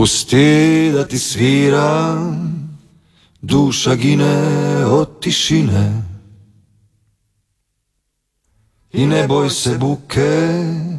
Pusti da ti sviram, duša gine od tišine. I ne boj se buke,